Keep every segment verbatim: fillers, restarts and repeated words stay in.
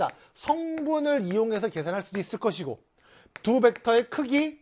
성분을 이용해서 계산할 수도 있을 것이고 두 벡터의 크기,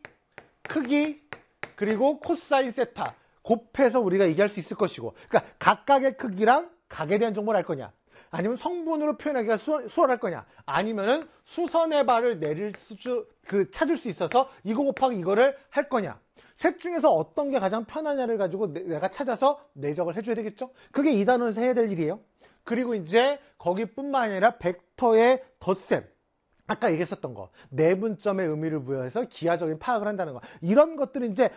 크기, 그리고 코사인 세타 곱해서 우리가 얘기할 수 있을 것이고 그러니까 각각의 크기랑 각에 대한 정보를 알 거냐 아니면 성분으로 표현하기가 수월할 거냐 아니면은 수선의 발을 내릴 수, 그 찾을 수 있어서 이거 곱하기 이거를 할 거냐 셋 중에서 어떤 게 가장 편하냐를 가지고 내가 찾아서 내적을 해줘야 되겠죠. 그게 이 단원에서 해야 될 일이에요. 그리고 이제 거기뿐만 아니라 벡터의 덧셈 아까 얘기했었던 거 내분점의 의미를 부여해서 기하적인 파악을 한다는 거 이런 것들은 이제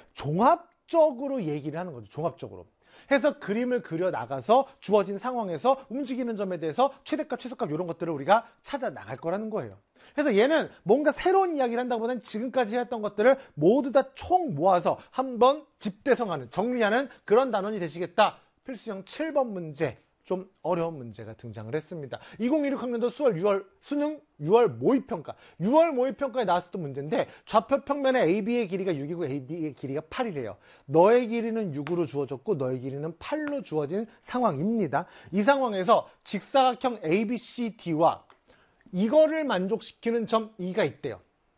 종합적으로 얘기를 하는 거죠. 종합적으로 해서 그림을 그려 나가서 주어진 상황에서 움직이는 점에 대해서 최대값 최소값 이런 것들을 우리가 찾아 나갈 거라는 거예요. 그래서 얘는 뭔가 새로운 이야기를 한다기보다는 지금까지 해왔던 것들을 모두 다 총 모아서 한번 집대성하는 정리하는 그런 단원이 되시겠다. 필수형 칠 번 문제 좀 어려운 문제가 등장을 했습니다. 이천십육 학년도 수월 유월 수능 유월 모의평가 유월 모의평가에 나왔었던 문제인데 좌표 평면의 에이비의 길이가 육이고 에이비의 길이가 팔이래요. 너의 길이는 육으로 주어졌고 너의 길이는 팔로 주어진 상황입니다. 이 상황에서 직사각형 에이비씨디와 이거를 만족시키는 점 이가 있대요.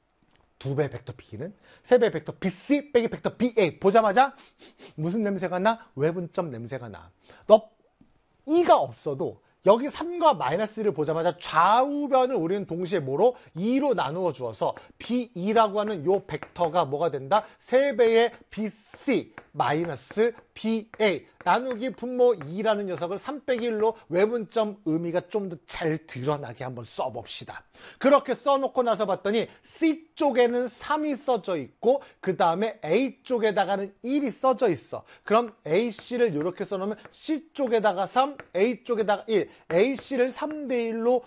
두 배 벡터 B는 세 배 벡터 비씨 빼기 벡터 비에이 보자마자 무슨 냄새가 나? 외분점 냄새가 나. 너 이가 없어도 여기 삼과 마이너스를 보자마자 좌우변을 우리는 동시에 뭐로? 이로 나누어 주어서 비이라고 하는 요 벡터가 뭐가 된다? 세 배의 비씨 마이너스 비에이 나누기 분모 이라는 녀석을 삼 빼기 일로 외분점 의미가 좀 더 잘 드러나게 한번 써봅시다. 그렇게 써놓고 나서 봤더니 C쪽에는 삼이 써져 있고 그 다음에 A쪽에다가는 일이 써져 있어. 그럼 에이씨를 이렇게 써놓으면 C쪽에다가 삼, A쪽에다가 일 에이씨를 삼 대 일로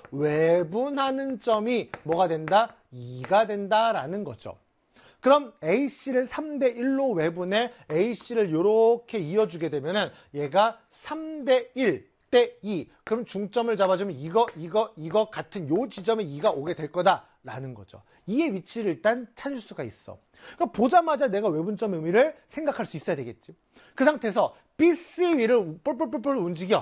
외분하는 점이 뭐가 된다? 이가 된다라는 거죠. 그럼 에이씨를 삼 대 일로 외분해 에이씨를 이렇게 이어주게 되면은 얘가 삼 대 일 대 이. 그럼 중점을 잡아주면 이거, 이거, 이거 같은 요 지점에 이가 오게 될 거다라는 거죠. 이의 위치를 일단 찾을 수가 있어. 그러니까 보자마자 내가 외분점 의미를 생각할 수 있어야 되겠지. 그 상태에서 비씨 위를 뿔뿔뿔뿔 움직여.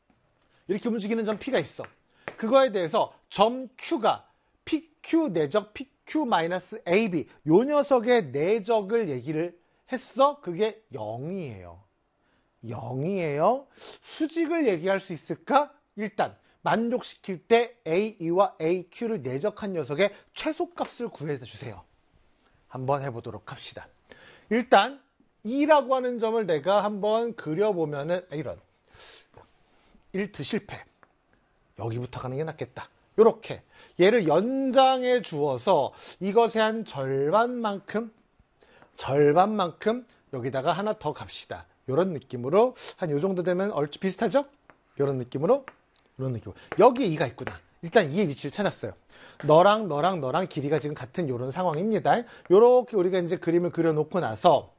이렇게 움직이는 점 P가 있어. 그거에 대해서 점 Q가 피큐 내적 피큐-에이비 요 녀석의 내적을 얘기를 했어. 그게 영이에요. 영이에요. 수직을 얘기할 수 있을까? 일단 만족시킬 때 에이이와 에이큐를 내적한 녀석의 최소값을 구해서 주세요. 한번 해보도록 합시다. 일단 이라고 하는 점을 내가 한번 그려보면은 이런 일트 실패. 여기부터 가는 게 낫겠다. 이렇게 얘를 연장해 주어서 이것의 한 절반만큼 절반만큼 여기다가 하나 더 갑시다. 이런 느낌으로 한 요 정도 되면 얼추 비슷하죠? 이런 느낌으로 이런 느낌으로 여기에 이가 있구나. 일단 이의 위치를 찾았어요. 너랑 너랑 너랑 길이가 지금 같은 이런 상황입니다. 이렇게 우리가 이제 그림을 그려놓고 나서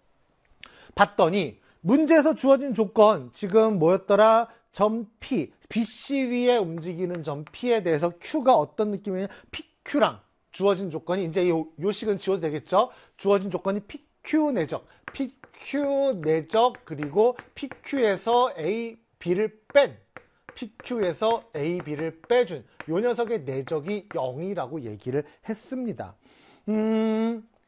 봤더니 문제에서 주어진 조건 지금 뭐였더라? 점 P, 비씨 위에 움직이는 점 P에 대해서 Q가 어떤 느낌이냐? 피큐랑 주어진 조건이 이제 요, 요 식은 지워도 되겠죠? 주어진 조건이 피큐 내적, 피큐 내적 그리고 피큐에서 에이, B를 뺀 피큐에서 에이, B를 빼준 요 녀석의 내적이 영이라고 얘기를 했습니다. 음,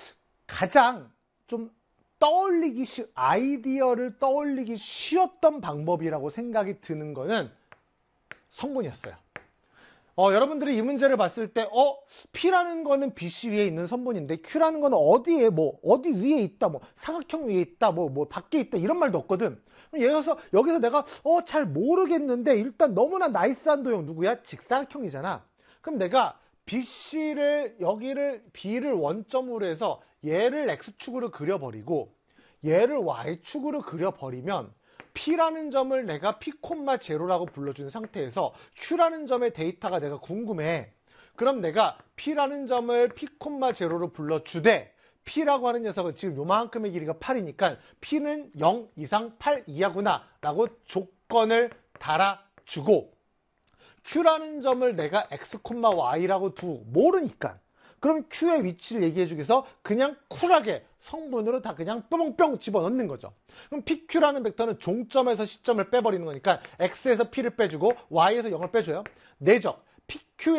가장 좀 떠올리기 쉬, 아이디어를 떠올리기 쉬웠던 방법이라고 생각이 드는 거는 성분이었어요. 어, 여러분들이 이 문제를 봤을 때, 어, P라는 거는 비씨 위에 있는 성분인데, Q라는 거는 어디에, 뭐, 어디 위에 있다, 뭐, 사각형 위에 있다, 뭐, 뭐, 밖에 있다, 이런 말도 없거든. 여기서, 여기서 내가, 어, 잘 모르겠는데, 일단 너무나 나이스한 도형 누구야? 직사각형이잖아. 그럼 내가 비씨를, 여기를, B를 원점으로 해서 얘를 X축으로 그려버리고, 얘를 Y축으로 그려버리면, P라는 점을 내가 P, 제로라고 불러준 상태에서 Q라는 점의 데이터가 내가 궁금해. 그럼 내가 P라는 점을 P, 제로로 불러주되 P라고 하는 녀석은 지금 요만큼의 길이가 팔이니까 P는 영 이상 팔 이하구나 라고 조건을 달아주고 Q라는 점을 내가 X, Y라고 두고 모르니까 그럼 Q의 위치를 얘기해주기 위해서 그냥 쿨하게 성분으로 다 그냥 뿅뿅 집어넣는 거죠. 그럼 피큐라는 벡터는 종점에서 시점을 빼버리는 거니까 X에서 P를 빼주고 Y에서 영을 빼줘요. 내적 피큐의